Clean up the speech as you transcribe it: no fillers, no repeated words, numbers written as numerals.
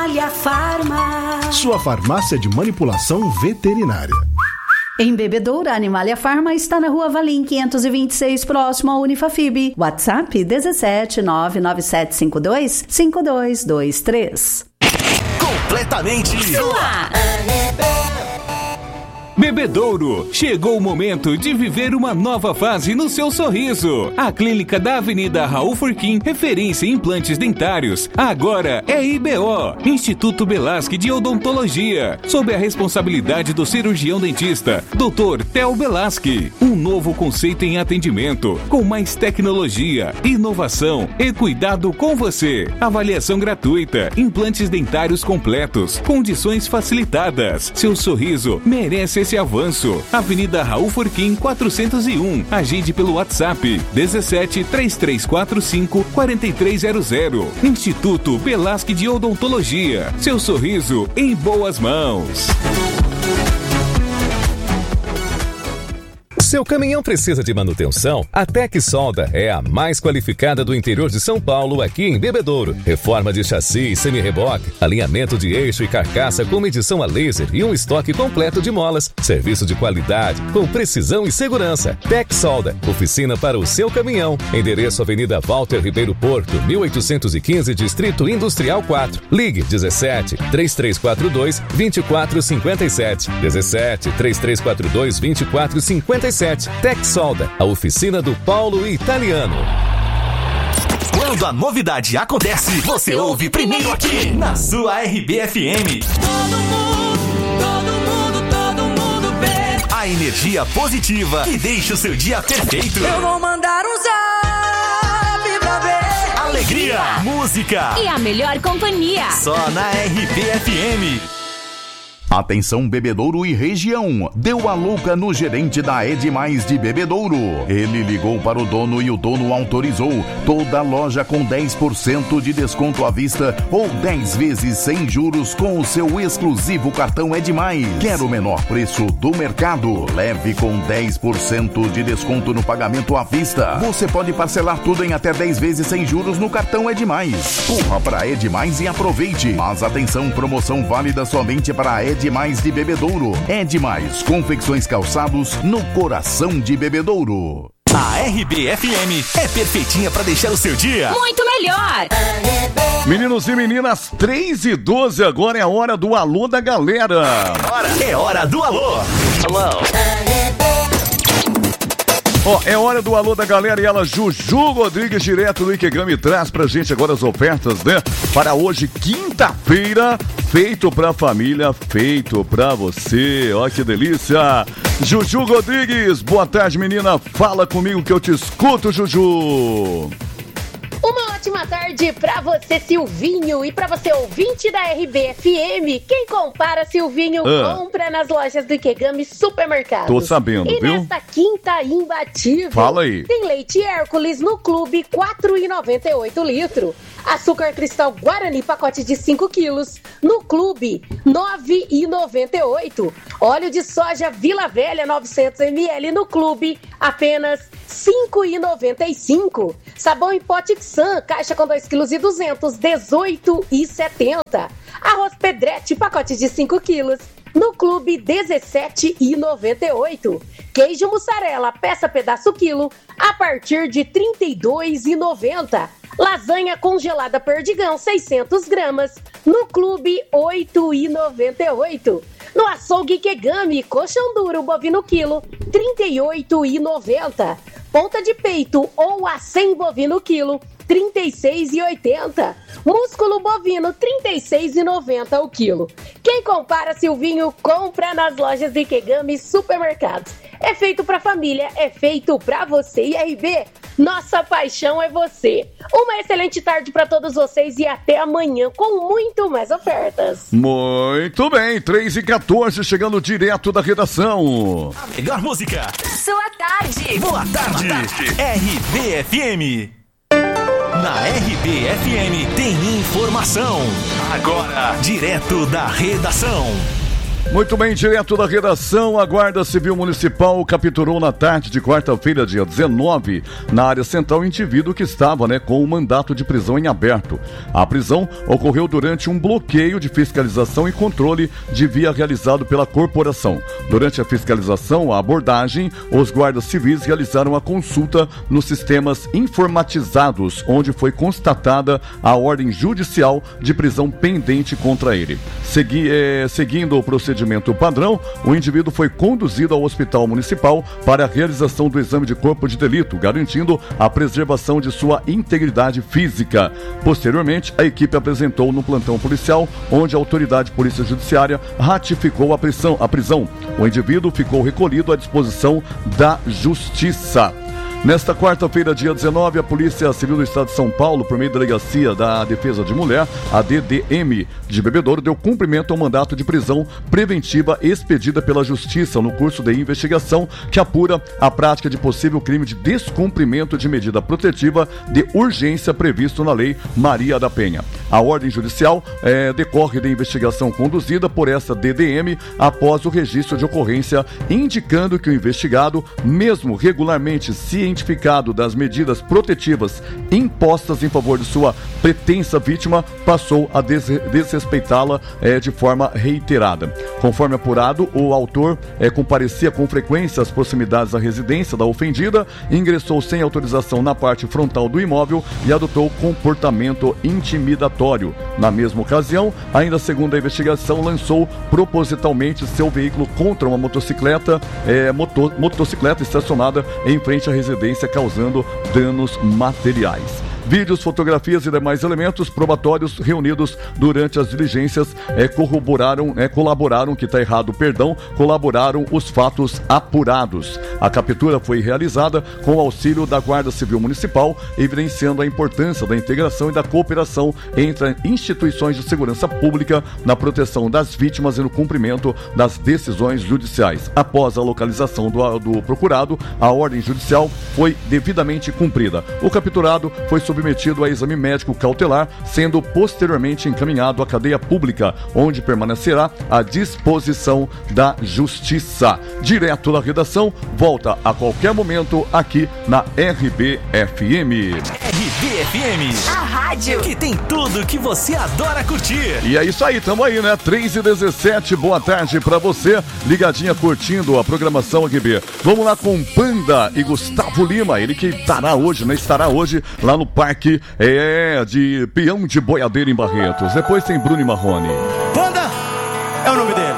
Animalia Farma. Sua farmácia de manipulação veterinária. Em Bebedouro, a Animalia Farma está na Rua Valim 526, próximo ao Unifafib. WhatsApp 17 99752 5223. Completamente sua. Bebedouro, chegou o momento de viver uma nova fase no seu sorriso. A clínica da Avenida Raul Furquim, referência em implantes dentários, agora é IBO, Instituto Belasque de Odontologia, sob a responsabilidade do cirurgião dentista, Dr. Theo Belasque. Um novo conceito em atendimento, com mais tecnologia, inovação e cuidado com você. Avaliação gratuita, implantes dentários completos, condições facilitadas. Seu sorriso merece esse avanço. Avenida Raul Furquim 401. Agende pelo WhatsApp 17 3345 4300. Instituto Belasque de Odontologia. Seu sorriso em boas mãos. Seu caminhão precisa de manutenção? A Tec Solda é a mais qualificada do interior de São Paulo, aqui em Bebedouro. Reforma de chassi e semi-reboque, alinhamento de eixo e carcaça com medição a laser e um estoque completo de molas. Serviço de qualidade, com precisão e segurança. Tec Solda, oficina para o seu caminhão. Endereço Avenida Walter Ribeiro Porto, 1815, Distrito Industrial 4. Ligue 17 3342 2457. 17 3342 2457. Tec Solda, a oficina do Paulo Italiano. Quando a novidade acontece, você ouve primeiro aqui na sua RBFM. Todo mundo vê. A energia positiva que deixa o seu dia perfeito. Eu vou mandar um zap pra ver. Alegria, música e a melhor companhia. Só na RBFM. Atenção Bebedouro e região, deu a louca no gerente da Edmais de Bebedouro. Ele ligou para o dono e o dono autorizou toda a loja com 10% de desconto à vista ou 10 vezes sem juros com o seu exclusivo cartão Edmais. Quer o menor preço do mercado? Leve com 10% de desconto no pagamento à vista. Você pode parcelar tudo em até 10 vezes sem juros no cartão Edmais. Corra para Edmais e aproveite. Mas atenção, promoção válida somente para a Edmais de Bebedouro. Edmais, confecções calçados no coração de Bebedouro. A RBFM é perfeitinha pra deixar o seu dia muito melhor. Meninos e meninas, 3h12, agora é a hora do alô da galera. É hora do alô. Alô. É hora do alô da galera e ela, Juju Rodrigues, direto do Ikegami, traz pra gente agora as ofertas, né? Para hoje, quinta-feira, feito pra família, feito pra você. Ó, que delícia! Juju Rodrigues, boa tarde, menina. Fala comigo que eu te escuto, Juju. Uma ótima tarde pra você, Silvinho, e pra você, ouvinte da RBFM. Quem compara, Silvinho, compra nas lojas do Ikegami Supermercados. Tô sabendo, viu? E nesta quinta imbatível, fala aí. Tem leite Hércules no clube, R$4,98 litro. Açúcar cristal Guarani, pacote de 5 quilos, no clube, R$9,98. Óleo de soja Vila Velha, 900 ml, no clube, apenas R$5,95. Sabão em pote Xan, caixa com 2,2 kg, R$18,70. Arroz Pedretti, pacote de 5 quilos, no clube, R$17,98. Queijo mussarela, peça pedaço quilo, a partir de R$32,90. Lasanha congelada Perdigão, 600 gramas, no clube, R$8,98. No açougue Ikegami, coxão duro bovino quilo, R$38,90. Ponta de peito ou acém bovino quilo, R$36,80. Músculo bovino, R$36,90 o quilo. Quem compara, Silvinho, compra nas lojas do Ikegami Supermercados. É feito pra família, é feito pra você. E RB, nossa paixão é você. Uma excelente tarde pra todos vocês e até amanhã com muito mais ofertas. Muito bem, 3h14, chegando direto da redação. A melhor música. Sua tarde. Boa tarde. RBFM. Na RBFM tem informação. Agora, direto da redação. Muito bem, direto da redação, a Guarda Civil Municipal capturou na tarde de quarta-feira, dia 19, na área central, um indivíduo que estava com um mandato de prisão em aberto. A prisão ocorreu durante um bloqueio de fiscalização e controle de via realizado pela corporação. Durante a fiscalização, a abordagem, os guardas civis realizaram a consulta nos sistemas informatizados, onde foi constatada a ordem judicial de prisão pendente contra ele. Seguindo o procedimento padrão, o indivíduo foi conduzido ao hospital municipal para a realização do exame de corpo de delito, garantindo a preservação de sua integridade física. Posteriormente, a equipe apresentou no plantão policial, onde a autoridade polícia judiciária ratificou a prisão. O indivíduo ficou recolhido à disposição da Justiça. Nesta quarta-feira, dia 19, a Polícia Civil do Estado de São Paulo, por meio da Delegacia da Defesa de Mulher, a DDM de Bebedouro, deu cumprimento ao mandato de prisão preventiva expedida pela Justiça no curso de investigação que apura a prática de possível crime de descumprimento de medida protetiva de urgência previsto na Lei Maria da Penha. A ordem judicial decorre da investigação conduzida por essa DDM após o registro de ocorrência, indicando que o investigado, mesmo regularmente cientificado das medidas protetivas impostas em favor de sua pretensa vítima, passou a desrespeitá-la de forma reiterada. Conforme apurado, o autor comparecia com frequência às proximidades da residência da ofendida, ingressou sem autorização na parte frontal do imóvel e adotou comportamento intimidatório. Na mesma ocasião, ainda segundo a investigação, lançou propositalmente seu veículo contra uma motocicleta estacionada em frente à residência, causando danos materiais. Vídeos, fotografias e demais elementos probatórios reunidos durante as diligências colaboraram os fatos apurados. A captura foi realizada com o auxílio da Guarda Civil Municipal, evidenciando a importância da integração e da cooperação entre instituições de segurança pública na proteção das vítimas e no cumprimento das decisões judiciais. Após a localização do procurado, a ordem judicial foi devidamente cumprida. O capturado foi submetido a exame médico cautelar, sendo posteriormente encaminhado à cadeia pública, onde permanecerá à disposição da Justiça. Direto da redação, volta a qualquer momento aqui na RBFM. RBFM, a rádio que tem tudo que você adora curtir. E é isso aí, tamo aí, 3h17, boa tarde pra você, ligadinha curtindo a programação RB. Vamos lá com Panda e Gustavo Lima, ele que estará hoje lá no Parque de Peão de Boiadeiro em Barretos. Depois tem Bruno e Marrone. Panda é o nome dele.